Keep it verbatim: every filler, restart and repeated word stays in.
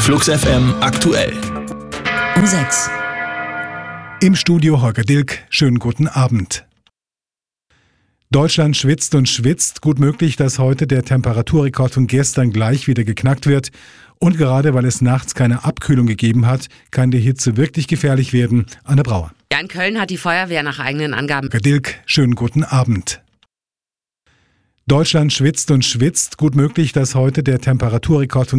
Flux F M aktuell. Um sechs. Im Studio Holger Dilk. Schönen guten Abend. Deutschland schwitzt und schwitzt. Gut möglich, dass heute der Temperaturrekord von gestern gleich wieder geknackt wird. Und gerade weil es nachts keine Abkühlung gegeben hat, kann die Hitze wirklich gefährlich werden. Anne Brauer. Ja, in Köln hat die Feuerwehr nach eigenen Angaben... Holger Dilk. Schönen guten Abend. Deutschland schwitzt und schwitzt. Gut möglich, dass heute der Temperaturrekord von